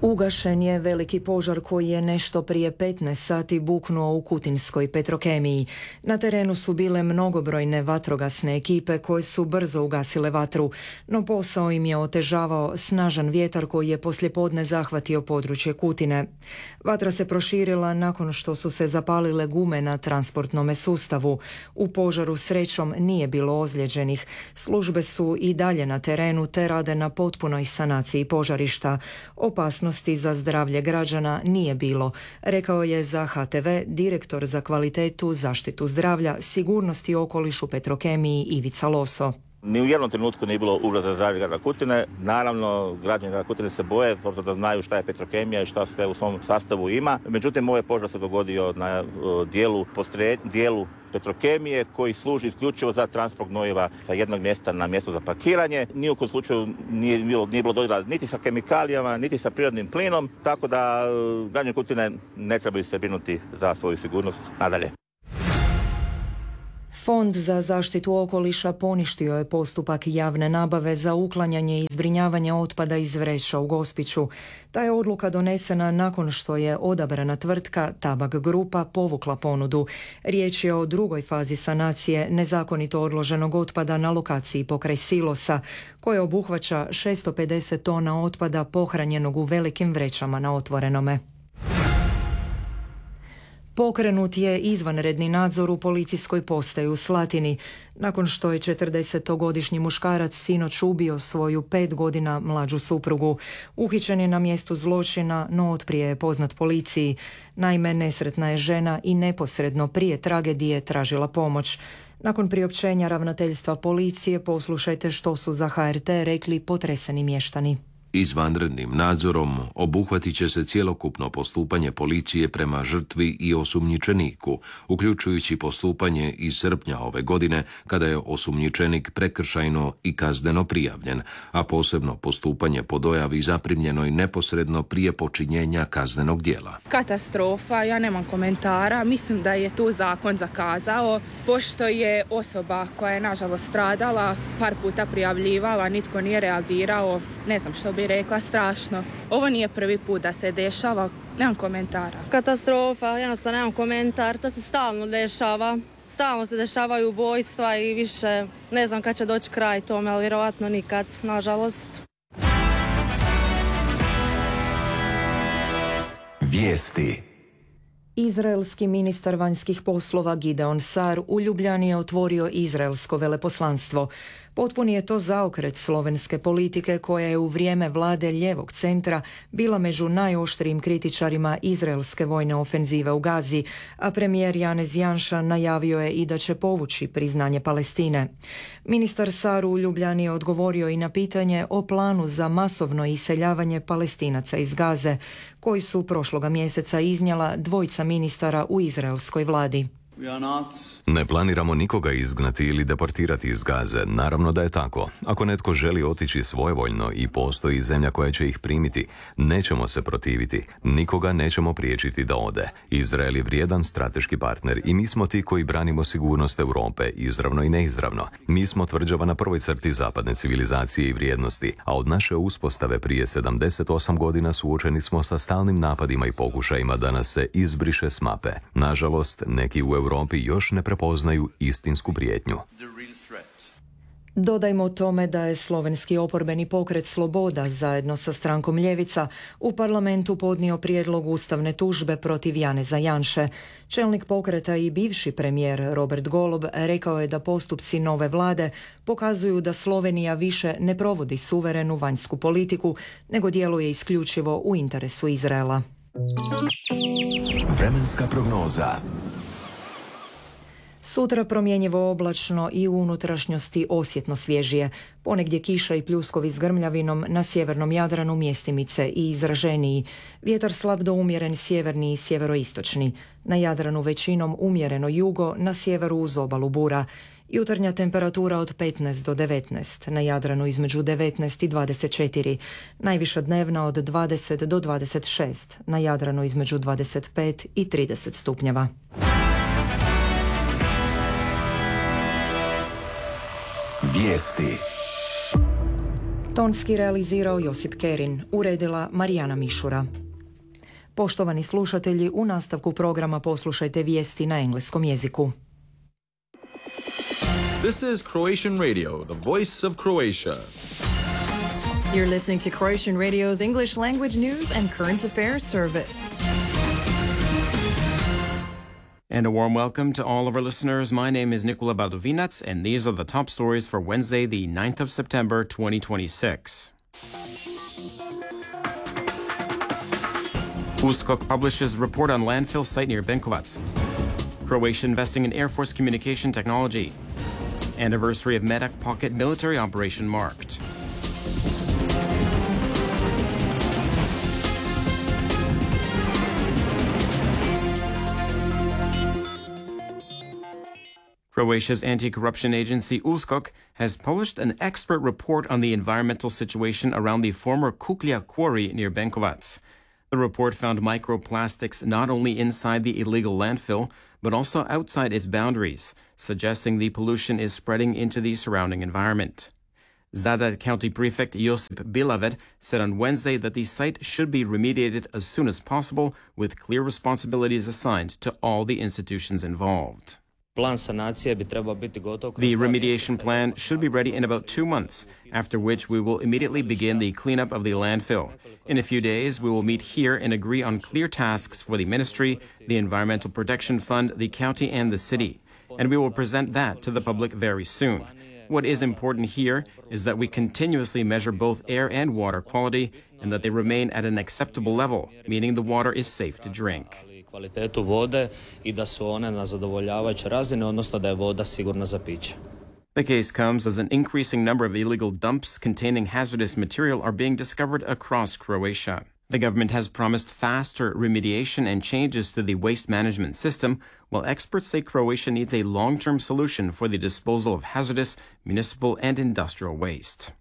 Ugašen je veliki požar koji je nešto prije 15 sati buknuo u Kutinskoj Petrokemiji. Na terenu su bile mnogobrojne vatrogasne ekipe koje su brzo ugasile vatru, no posao im je otežavao snažan vjetar koji je poslijepodne zahvatio područje Kutine. Vatra se proširila nakon što su se zapalile gume na transportnome sustavu. U požaru srećom nije bilo ozlijeđenih. Službe su i dalje na terenu te rade na potpunoj sanaciji požarišta. Opasnosti za zdravlje građana nije bilo, rekao je za HTV direktor za kvalitetu, zaštitu zdravlja, sigurnost i okoliš u Petrokemiji Ivica Loso. Ni u jednom trenutku nije bilo ugroza za zdravlje grada Kutine. Naravno, građani grada Kutine se boje, obzirom da znaju šta je Petrokemija i šta sve u svom sastavu ima. Međutim, ovaj požar se dogodio na dijelu Petrokemije koji služi isključivo za transport gnojiva sa jednog mjesta na mjesto za pakiranje. Ni u kojem slučaju nije bilo dodira niti sa kemikalijama, niti sa prirodnim plinom, tako da građani Kutine ne trebaju se brinuti za svoju sigurnost nadalje. Fond za zaštitu okoliša poništio je postupak javne nabave za uklanjanje i zbrinjavanje otpada iz vreća u Gospiću. Ta je odluka donesena nakon što je odabrana tvrtka Tabak Grupa povukla ponudu. Riječ je o drugoj fazi sanacije nezakonito odloženog otpada na lokaciji pokraj silosa, koje obuhvaća 650 tona otpada pohranjenog u velikim vrećama na otvorenome. Pokrenut je izvanredni nadzor u policijskoj postaji u Slatini, nakon što je 40-godišnji muškarac sinoć ubio svoju 5 godina mlađu suprugu. Uhićen je na mjestu zločina, no otprije je poznat policiji. Naime, nesretna je žena i neposredno prije tragedije tražila pomoć. Nakon priopćenja ravnateljstva policije poslušajte što su za HRT rekli potreseni mještani. Izvanrednim nadzorom obuhvatit će se cjelokupno postupanje policije prema žrtvi i osumnjičeniku, uključujući postupanje iz srpnja ove godine kada je osumnjičenik prekršajno i kazneno prijavljen, a posebno postupanje po dojavi zaprimljenoj neposredno prije počinjenja kaznenog djela. Katastrofa, ja nemam komentara, mislim da je tu zakon zakazao, pošto je osoba koja je nažalost stradala par puta prijavljivala, nitko nije reagirao, ne znam što bi rekla, strašno. Ovo nije prvi put da se dešava, nemam komentara. Katastrofa, jednostavno nemam komentar, to se stalno dešava. Stalno se dešavaju ubojstva i više ne znam kad će doći kraj tome, ali vjerovatno nikad, nažalost. Vijesti. Izraelski ministar vanjskih poslova Gideon Sar u Ljubljani je otvorio izraelsko veleposlanstvo. Potpuni je to zaokret slovenske politike koja je u vrijeme vlade ljevog centra bila među najoštrijim kritičarima izraelske vojne ofenzive u Gazi, a premijer Janez Janša najavio je i da će povući priznanje Palestine. Ministar Sar u Ljubljani je odgovorio i na pitanje o planu za masovno iseljavanje Palestinaca iz Gaze, koji su prošloga mjeseca iznijela dvojica ministara u izraelskoj vladi. Ne planiramo nikoga izgnati ili deportirati iz Gaze. Naravno da je tako. Ako netko želi otići svojevoljno i postoji zemlja koja će ih primiti, nećemo se protiviti. Nikoga nećemo priječiti da ode. Izrael je vrijedan strateški partner i mi smo ti koji branimo sigurnost Europe, izravno i neizravno. Mi smo tvrđava na prvoj crti zapadne civilizacije i vrijednosti, a od naše uspostave prije 78 godina suočeni smo sa stalnim napadima i pokušajima da nas se izbriše s mape. Nažalost, neki u Europi još ne prepoznaju istinsku prijetnju. Dodajmo tome da je slovenski oporbeni pokret Sloboda zajedno sa strankom Ljevica u parlamentu podnio prijedlog ustavne tužbe protiv Janeza Janše. Čelnik pokreta i bivši premijer Robert Golob rekao je da postupci nove vlade pokazuju da Slovenija više ne provodi suverenu vanjsku politiku, nego djeluje isključivo u interesu Izraela. Vremenska prognoza. Sutra promjenjivo oblačno i u unutrašnjosti osjetno svježije. Ponegdje kiša i pljuskovi s grmljavinom, na sjevernom Jadranu mjestimice i izraženiji. Vjetar slab do umjeren sjeverni i sjeveroistočni. Na Jadranu većinom umjereno jugo, na sjeveru uz obalu bura. Jutarnja temperatura od 15 do 19, na Jadranu između 19 i 24. Najviša dnevna od 20 do 26, na Jadranu između 25 i 30 stupnjeva. Vijesti. Tonski realizirao Josip Kerin, uredila Marijana Mišura. Poštovani slušatelji, u nastavku programa poslušajte vijesti na engleskom jeziku. This is Croatian Radio, the voice of Croatia. You're listening to Croatian Radio's English language news and current affairs service. And a warm welcome to all of our listeners. My name is Nikola Badovinac, and these are the top stories for Wednesday, the 9th of September, 2026. USKOK publishes report on landfill site near Benkovac. Croatia investing in Air Force communication technology. Anniversary of Medak pocket military operation marked. Croatia's anti-corruption agency USKOK has published an expert report on the environmental situation around the former Kuklja quarry near Benkovac. The report found microplastics not only inside the illegal landfill, but also outside its boundaries, suggesting the pollution is spreading into the surrounding environment. Zadar County Prefect Josip Bilaver said on Wednesday that the site should be remediated as soon as possible, with clear responsibilities assigned to all the institutions involved. The remediation plan should be ready in about 2 months, after which we will immediately begin the cleanup of the landfill. In a few days, we will meet here and agree on clear tasks for the Ministry, the Environmental Protection Fund, the county, and the city. And we will present that to the public very soon. What is important here is that we continuously measure both air and water quality and that they remain at an acceptable level, meaning the water is safe to drink. Kvalitetu vode I da su one na zadovoljavajućoj razini, odnosno da je voda sigurna za piće. The case comes as an increasing number of illegal dumps containing hazardous material are being discovered across Croatia. The government has promised faster remediation and changes to the waste management system, while experts say Croatia needs a long-term solution for the disposal of hazardous municipal and industrial waste.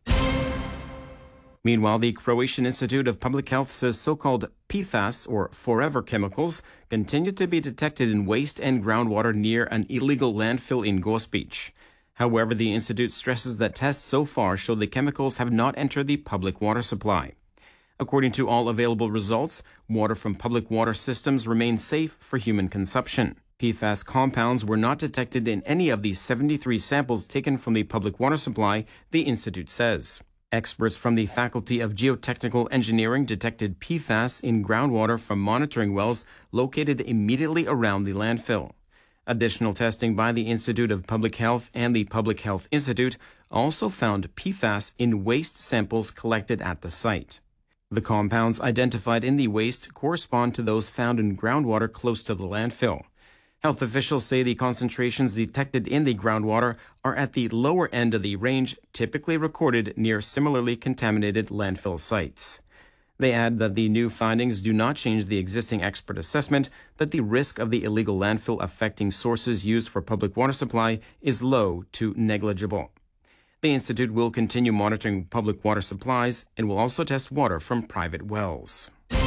Meanwhile, the Croatian Institute of Public Health says so-called PFAS, or forever chemicals, continue to be detected in waste and groundwater near an illegal landfill in Gospić. However, the institute stresses that tests so far show the chemicals have not entered the public water supply. According to all available results, water from public water systems remains safe for human consumption. PFAS compounds were not detected in any of the 73 samples taken from the public water supply, the institute says. Experts from the Faculty of Geotechnical Engineering detected PFAS in groundwater from monitoring wells located immediately around the landfill. Additional testing by the Institute of Public Health and the Public Health Institute also found PFAS in waste samples collected at the site. The compounds identified in the waste correspond to those found in groundwater close to the landfill. Health officials say the concentrations detected in the groundwater are at the lower end of the range typically recorded near similarly contaminated landfill sites. They add that the new findings do not change the existing expert assessment that the risk of the illegal landfill affecting sources used for public water supply is low to negligible. The institute will continue monitoring public water supplies and will also test water from private wells.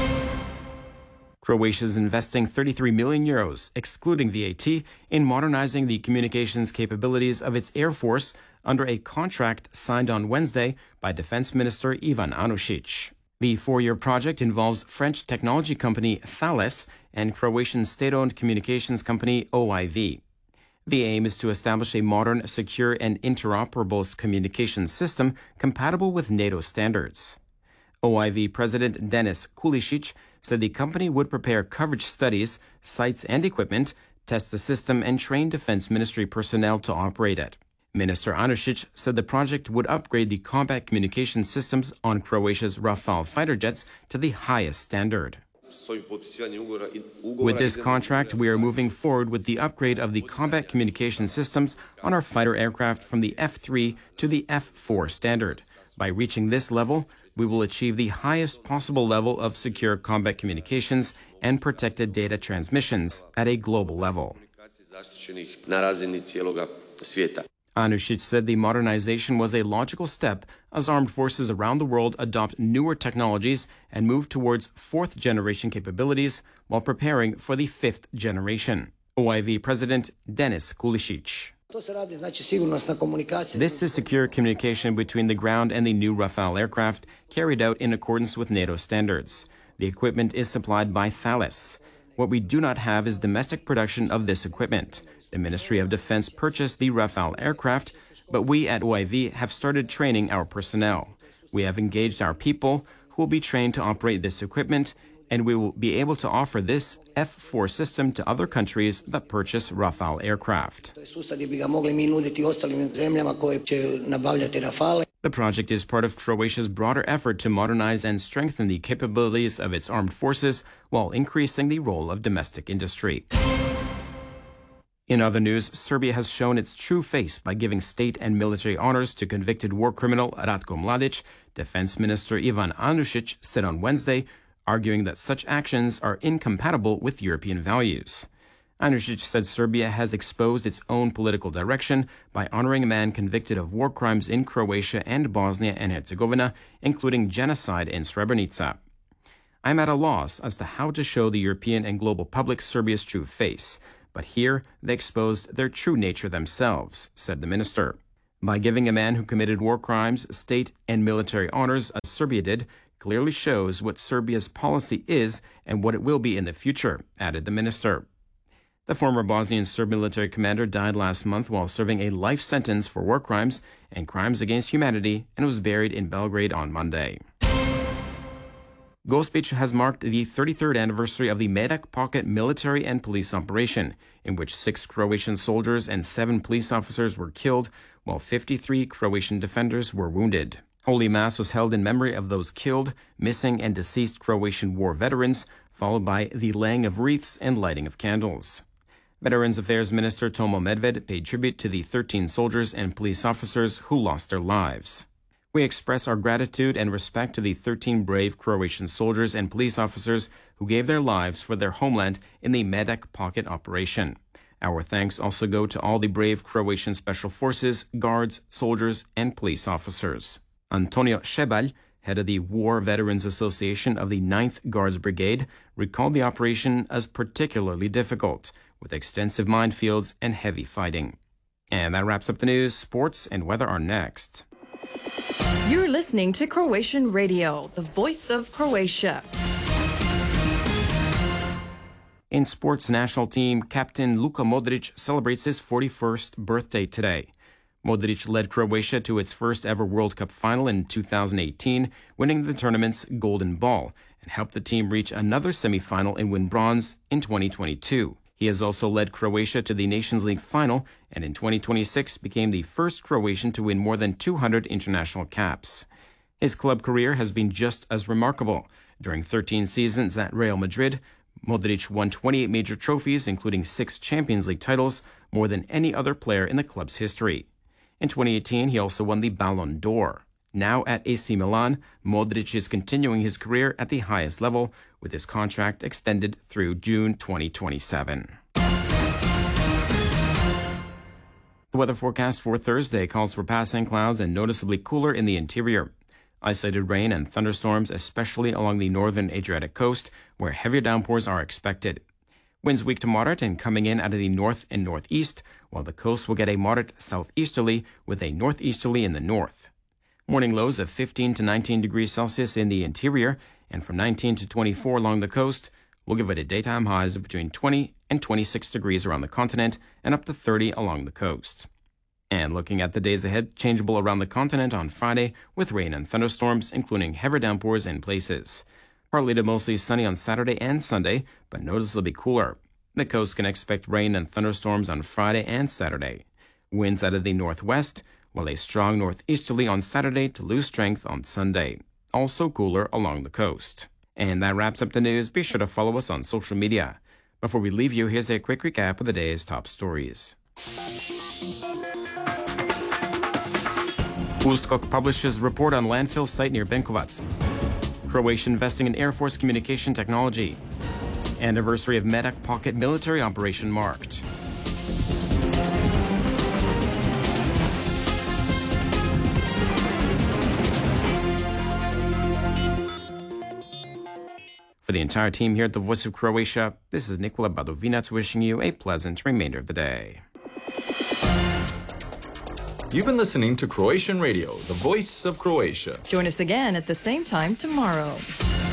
Croatia is investing 33 million euros, excluding VAT, in modernizing the communications capabilities of its Air Force under a contract signed on Wednesday by Defense Minister Ivan Anušić. The 4-year project involves French technology company Thales and Croatian state-owned communications company OIV. The aim is to establish a modern, secure, and interoperable communications system compatible with NATO standards. OIV President Denis Kulisic said the company would prepare coverage studies, sites, and equipment, test the system, and train Defense Ministry personnel to operate it. Minister Anušić said the project would upgrade the combat communication systems on Croatia's Rafale fighter jets to the highest standard. With this contract, we are moving forward with the upgrade of the combat communication systems on our fighter aircraft from the F3 to the F4 standard. By reaching this level, we will achieve the highest possible level of secure combat communications and protected data transmissions at a global level. Anušić said the modernization was a logical step as armed forces around the world adopt newer technologies and move towards 4th generation capabilities while preparing for the 5th generation. OIV President Denis Kulisic. This is secure communication between the ground and the new Rafale aircraft, carried out in accordance with NATO standards. The equipment is supplied by Thales. What we do not have is domestic production of this equipment. The Ministry of Defense purchased the Rafale aircraft, but we at OIV have started training our personnel. We have engaged our people who will be trained to operate this equipment, and we will be able to offer this F-4 system to other countries that purchase Rafale aircraft. The project is part of Croatia's broader effort to modernize and strengthen the capabilities of its armed forces while increasing the role of domestic industry. In other news, Serbia has shown its true face by giving state and military honors to convicted war criminal Ratko Mladic, Defense Minister Ivan Anušić said on Wednesday, arguing that such actions are incompatible with European values. Anušić said Serbia has exposed its own political direction by honoring a man convicted of war crimes in Croatia and Bosnia and Herzegovina, including genocide in Srebrenica. I'm at a loss as to how to show the European and global public Serbia's true face, but here they exposed their true nature themselves, said the minister. By giving a man who committed war crimes state and military honors, as Serbia did, clearly shows what Serbia's policy is and what it will be in the future, added the minister. The former Bosnian Serb military commander died last month while serving a life sentence for war crimes and crimes against humanity and was buried in Belgrade on Monday. Gospić has marked the 33rd anniversary of the Medak Pocket military and police operation, in which 6 Croatian soldiers and 7 police officers were killed, while 53 Croatian defenders were wounded. Holy Mass was held in memory of those killed, missing, and deceased Croatian war veterans, followed by the laying of wreaths and lighting of candles. Veterans Affairs Minister Tomo Medved paid tribute to the 13 soldiers and police officers who lost their lives. We express our gratitude and respect to the 13 brave Croatian soldiers and police officers who gave their lives for their homeland in the Medak Pocket operation. Our thanks also go to all the brave Croatian special forces, guards, soldiers, and police officers. Antonio Šebalj, head of the War Veterans Association of the 9th Guards Brigade, recalled the operation as particularly difficult, with extensive minefields and heavy fighting. And that wraps up the news. Sports and weather are next. You're listening to Croatian Radio, the voice of Croatia. In sports, national team captain Luka Modric celebrates his 41st birthday today. Modric led Croatia to its first ever World Cup final in 2018, winning the tournament's Golden Ball, and helped the team reach another semi-final and win bronze in 2022. He has also led Croatia to the Nations League final, and in 2026 became the first Croatian to win more than 200 international caps. His club career has been just as remarkable. During 13 seasons at Real Madrid, Modric won 28 major trophies, including 6 Champions League titles, more than any other player in the club's history. In 2018, he also won the Ballon d'Or. Now at AC Milan, Modric is continuing his career at the highest level, with his contract extended through June 2027. The weather forecast for Thursday calls for passing clouds and noticeably cooler in the interior. Isolated rain and thunderstorms, especially along the northern Adriatic coast, where heavier downpours are expected. Winds weak to moderate and coming in out of the north and northeast, while the coast will get a moderate southeasterly with a northeasterly in the north. Morning lows of 15 to 19 degrees Celsius in the interior, and from 19 to 24 along the coast, will give it a daytime highs of between 20 and 26 degrees around the continent and up to 30 along the coast. And looking at the days ahead, changeable around the continent on Friday with rain and thunderstorms, including heavy downpours in places. Partly to mostly sunny on Saturday and Sunday, but noticeably cooler. The coast can expect rain and thunderstorms on Friday and Saturday. Winds out of the northwest, while a strong northeasterly on Saturday to lose strength on Sunday. Also cooler along the coast. And that wraps up the news. Be sure to follow us on social media. Before we leave you, here's a quick recap of the day's top stories. USKOK publishes report on landfill site near Benkovac. Croatia investing in Air Force communication technology. Anniversary of Medak Pocket military operation marked. For the entire team here at the Voice of Croatia, this is Nikola Badovinac wishing you a pleasant remainder of the day. You've been listening to Croatian Radio, the voice of Croatia. Join us again at the same time tomorrow.